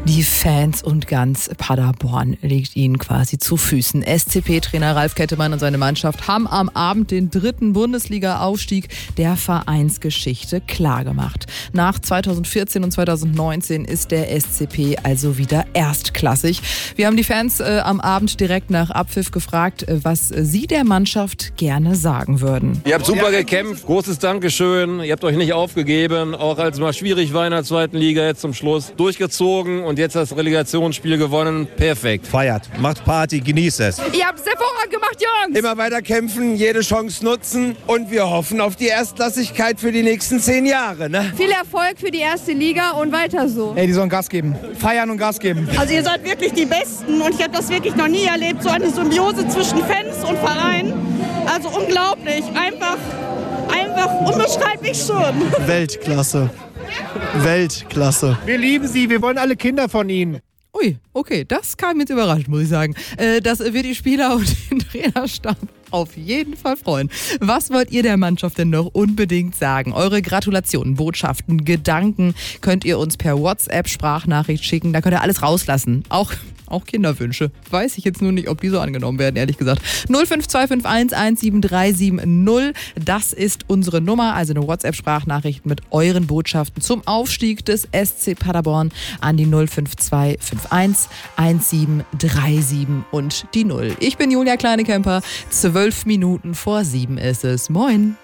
Die Fans und ganz Paderborn liegt ihnen quasi zu Füßen. SCP-Trainer Ralf Kettemann und seine Mannschaft haben am Abend den 3. Bundesliga-Aufstieg der Vereinsgeschichte klargemacht. Nach 2014 und 2019 ist der SCP also wieder erstklassig. Wir haben die Fans am Abend direkt nach Abpfiff gefragt, was sie der Mannschaft gerne sagen würden. Ihr habt super gekämpft, großes Dankeschön. Ihr habt euch nicht aufgegeben, auch als es mal schwierig war in der 2. Liga, jetzt zum Schluss durchgezogen und jetzt das Relegationsspiel gewonnen. Perfekt. Feiert, macht Party, genießt es. Ihr habt es hervorragend gemacht, Jungs! Immer weiter kämpfen, jede Chance nutzen und wir hoffen auf die Erstklassigkeit für die nächsten 10 Jahre. Ne? Viel Erfolg für die 1. Liga und weiter so. Ey, die sollen Gas geben. Feiern und Gas geben. Also ihr seid wirklich die Besten und ich habe das wirklich noch nie erlebt, so eine Symbiose zwischen Fans und Verein. Also unglaublich, einfach unbeschreiblich schön. Weltklasse. Weltklasse. Wir lieben sie, wir wollen alle Kinder von ihnen. Ui, okay, das kam jetzt überraschend, muss ich sagen. Das wird die Spieler und den Trainerstab auf jeden Fall freuen. Was wollt ihr der Mannschaft denn noch unbedingt sagen? Eure Gratulationen, Botschaften, Gedanken könnt ihr uns per WhatsApp-Sprachnachricht schicken. Da könnt ihr alles rauslassen. Auch Kinderwünsche. Weiß ich jetzt nur nicht, ob die so angenommen werden, ehrlich gesagt. 05251 17370. Das ist unsere Nummer, also eine WhatsApp-Sprachnachricht mit euren Botschaften zum Aufstieg des SC Paderborn an die 05251 1737 und die 0. Ich bin Julia Kleinekemper. 12 Minuten vor 7 ist es. Moin.